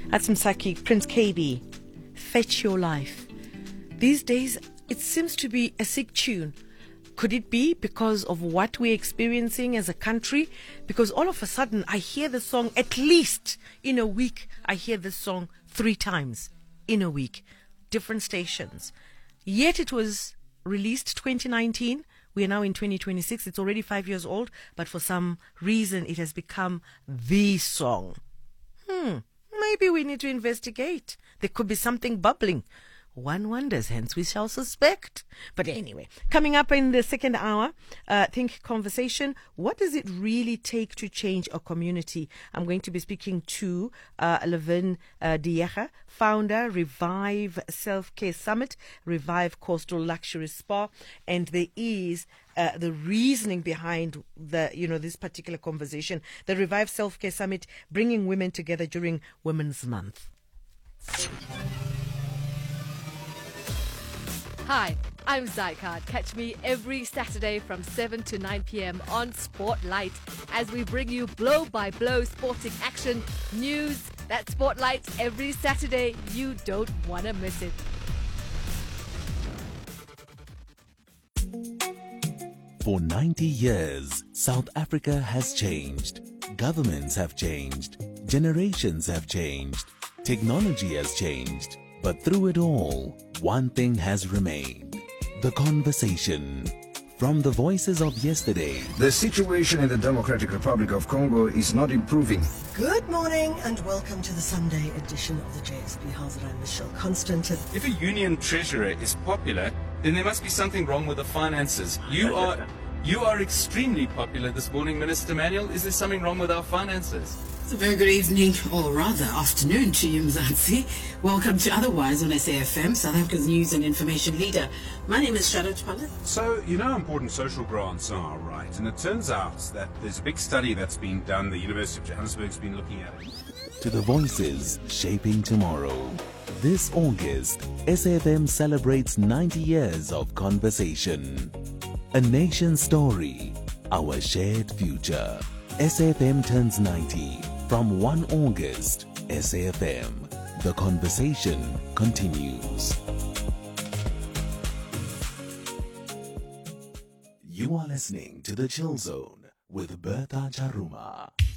That's Msaki, Prince KB. Fetch Your Life. These days, it seems to be a sick tune. Could it be because of what we're experiencing as a country? Because all of a sudden, I hear the song at least in a week. I hear this song 3 times in a week. Different stations. Yet it was released 2019. We are now in 2026. It's already 5 years old. But for some reason, it has become the song. Maybe we need to investigate. There could be something bubbling. One wonders, hence we shall suspect. But anyway, coming up in the second hour, Think Conversation. What does it really take to change a community? I'm going to be speaking to Levin Diega, founder, Revive Self-Care Summit, Revive Coastal Luxury Spa. And there is the reasoning behind this particular conversation. The Revive Self-Care Summit, bringing women together during Women's Month. Hi, I'm Zycard. Catch me every Saturday from 7 to 9 p.m. on Spotlight as we bring you blow-by-blow sporting action, news. That's Spotlight every Saturday. You don't want to miss it. For 90 years, South Africa has changed. Governments have changed. Generations have changed. Technology has changed. But through it all, one thing has remained. The conversation. From the voices of yesterday. The situation in the Democratic Republic of Congo is not improving. Good morning and welcome to the Sunday edition of the JSB House. I'm Michelle Constant. If a union treasurer is popular, then there must be something wrong with the finances. You are extremely popular this morning, Minister Manuel. Is there something wrong with our finances? It's a very good evening, or rather afternoon to you, Mzansi. Welcome to Otherwise on SAFM, South Africa's news and information leader. My name is Charlotte Pallet. So, you know how important social grants are, right? And it turns out that there's a big study that's been done, the University of Johannesburg's been looking at it. To the voices shaping tomorrow. This August, SAFM celebrates 90 years of conversation. A nation's story, our shared future. SAFM turns 90 from 1 August. SAFM, the conversation continues. You are listening to The Chill Zone with Bertha Charuma.